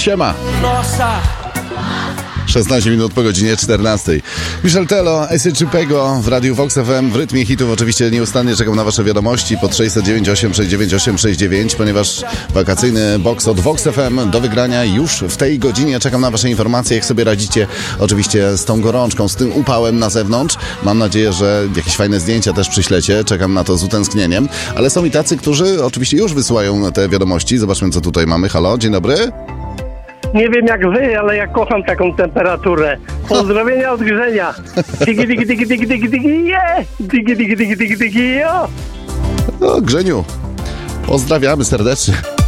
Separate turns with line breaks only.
Siema. 16 minut po godzinie 14. Michel Tello, Esy-Czypego w Radiu Vox FM. W rytmie hitów oczywiście nieustannie czekam na wasze wiadomości pod 698 698 69, ponieważ wakacyjny box od Vox FM do wygrania już w tej godzinie. Czekam na wasze informacje, jak sobie radzicie oczywiście z tą gorączką, z tym upałem na zewnątrz. Mam nadzieję, że jakieś fajne zdjęcia też przyślecie. Czekam na to z utęsknieniem. Ale są i tacy, którzy oczywiście już wysyłają te wiadomości. Zobaczmy, co tutaj mamy. Halo, dzień dobry.
Nie wiem jak wy, ale ja kocham taką temperaturę. Pozdrowienia od Grzenia. Digi, digi, digi, digi, digi, digi, je! Digi, digi, digi, digi, digi, jo!
No, Grzeniu, pozdrawiamy serdecznie.